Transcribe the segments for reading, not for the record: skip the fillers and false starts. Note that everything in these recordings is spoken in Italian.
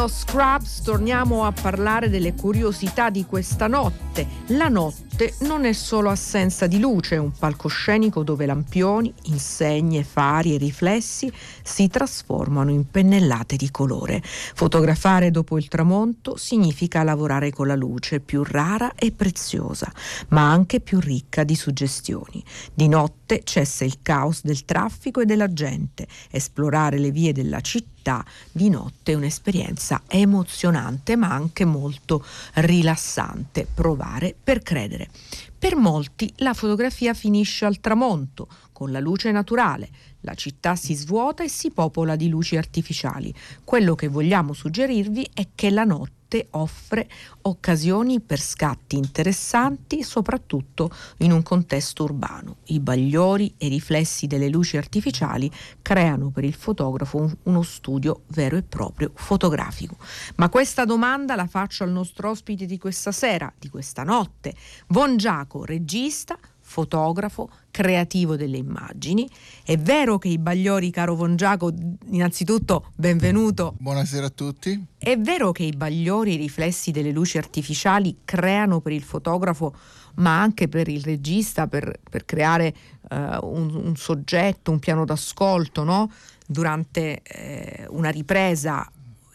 Scrubs, torniamo a parlare delle curiosità di questa notte. La notte non è solo assenza di luce, è un palcoscenico dove lampioni, insegne, fari e riflessi si trasformano in pennellate di colore. Fotografare dopo il tramonto significa lavorare con la luce più rara e preziosa, ma anche più ricca di suggestioni. Di notte cessa il caos del traffico e della gente. Esplorare le vie della città di notte è un'esperienza emozionante ma anche molto rilassante. Provare per credere. Per molti la fotografia finisce al tramonto, con la luce naturale. La città si svuota e si popola di luci artificiali. Quello che vogliamo suggerirvi è che la notte offre occasioni per scatti interessanti, soprattutto in un contesto urbano. I bagliori e i riflessi delle luci artificiali creano per il fotografo uno studio vero e proprio fotografico. Ma questa domanda la faccio al nostro ospite di questa sera, di questa notte, Von Giaco, regista, fotografo, creativo delle immagini. È vero che i bagliori, caro Von Giaco, innanzitutto benvenuto. Buonasera a tutti. È vero che i bagliori, i riflessi delle luci artificiali creano per il fotografo, ma anche per il regista, per creare un soggetto, un piano d'ascolto, no? Durante una ripresa.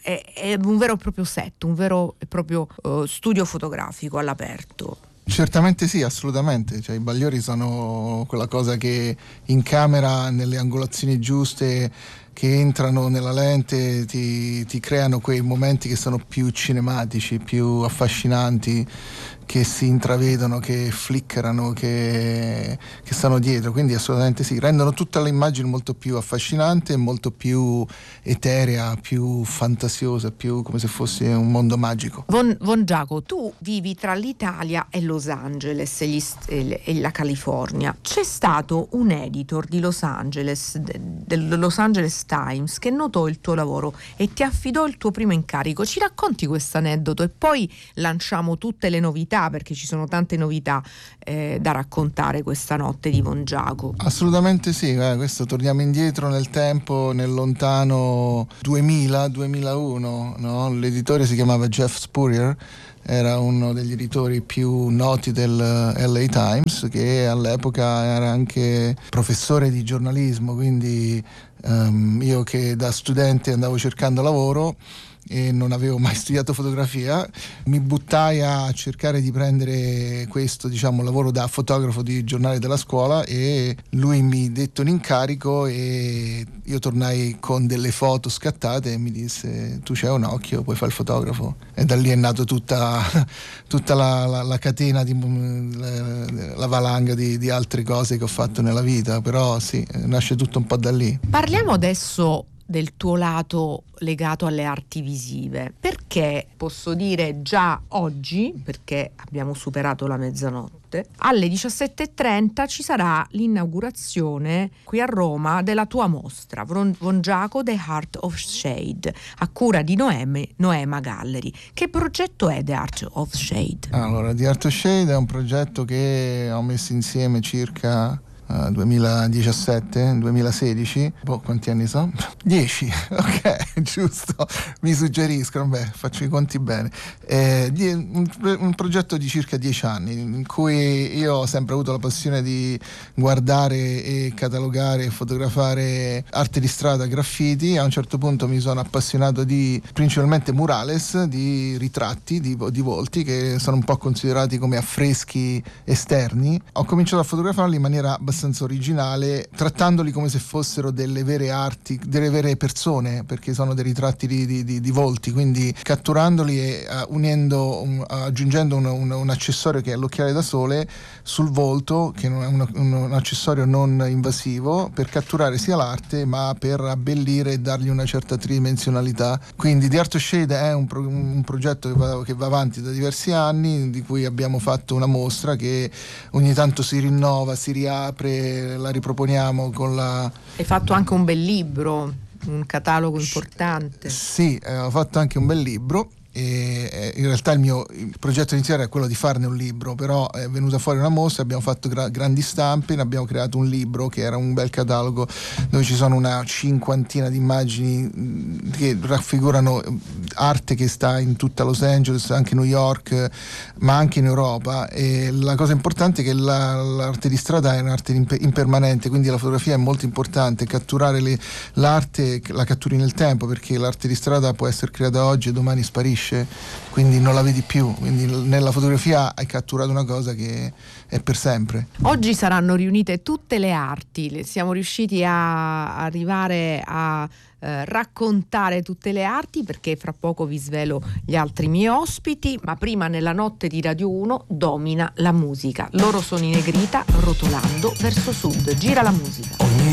È un vero e proprio set, un vero e proprio studio fotografico all'aperto. Certamente sì, assolutamente. Cioè, i bagliori sono quella cosa che in camera, nelle angolazioni giuste, che entrano nella lente, ti creano quei momenti che sono più cinematici, più affascinanti, che si intravedono, che flickerano, che stanno dietro. Quindi assolutamente sì, rendono tutta l'immagine molto più affascinante, molto più eterea, più fantasiosa, più come se fosse un mondo magico. Von Giaco, tu vivi tra l'Italia e Los Angeles e la California. C'è stato un editor di Los Angeles, del Los Angeles Times, che notò il tuo lavoro e ti affidò il tuo primo incarico. Ci racconti questo aneddoto e poi lanciamo tutte le novità, perché ci sono tante novità da raccontare questa notte di Von Giaco. Assolutamente sì, questo torniamo indietro nel tempo, nel lontano 2000-2001, no? L'editore si chiamava Jeff Spurrier, era uno degli editori più noti del LA Times, che all'epoca era anche professore di giornalismo, quindi io che da studente andavo cercando lavoro e non avevo mai studiato fotografia, mi buttai a cercare di prendere questo, diciamo, lavoro da fotografo di giornale della scuola, e lui mi dette un incarico e io tornai con delle foto scattate e mi disse: tu c'hai un occhio, puoi fare il fotografo. E da lì è nato tutta la catena, la valanga di altre cose che ho fatto nella vita, però sì, nasce tutto un po' da lì. Parliamo adesso del tuo lato legato alle arti visive, perché posso dire già oggi, perché abbiamo superato la mezzanotte, alle 17:30 ci sarà l'inaugurazione qui a Roma della tua mostra Von Giaco The Art of Shade, a cura di Noema Gallery. Che progetto è The Art of Shade? Allora, The Art of Shade è un progetto che ho messo insieme circa 2017-2016, quanti anni sono? 10, ok, giusto, mi suggeriscono, faccio i conti bene. Un progetto di circa 10 anni, in cui io ho sempre avuto la passione di guardare e catalogare e fotografare arte di strada, graffiti. A un certo punto mi sono appassionato di principalmente murales, di ritratti di volti, che sono un po' considerati come affreschi esterni. Ho cominciato a fotografarli in maniera abbastanza originale, trattandoli come se fossero delle vere arti, delle vere persone, perché sono dei ritratti di volti, quindi catturandoli e aggiungendo un accessorio che è l'occhiale da sole sul volto, che è un accessorio non invasivo, per catturare sia l'arte ma per abbellire e dargli una certa tridimensionalità. Quindi The Art of Shade è un progetto che va avanti da diversi anni, di cui abbiamo fatto una mostra che ogni tanto si rinnova, si riapre, la riproponiamo con la... Hai fatto anche un bel libro, un catalogo importante. Sì, ho fatto anche un bel libro e in realtà il progetto iniziale era quello di farne un libro, però è venuta fuori una mostra, abbiamo fatto grandi stampe, ne abbiamo creato un libro che era un bel catalogo dove ci sono una cinquantina di immagini che raffigurano arte che sta in tutta Los Angeles, anche New York, ma anche in Europa. E la cosa importante è che l'arte di strada è un'arte impermanente, quindi la fotografia è molto importante, catturare l'arte, la catturi nel tempo, perché l'arte di strada può essere creata oggi e domani sparisce, quindi non la vedi più, quindi nella fotografia hai catturato una cosa che è per sempre. Oggi saranno riunite tutte le arti, siamo riusciti a arrivare a raccontare tutte le arti, perché fra poco vi svelo gli altri miei ospiti, ma prima nella notte di Radio 1 domina la musica. Loro sono i Negrita, Rotolando verso sud. Gira la musica.